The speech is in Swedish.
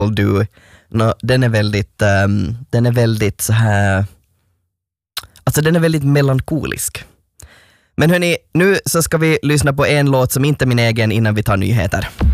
Do. No, den är väldigt så här, alltså den är väldigt melankolisk. Men hörni, nu så ska vi lyssna på en låt som inte är min egen innan vi tar nyheter.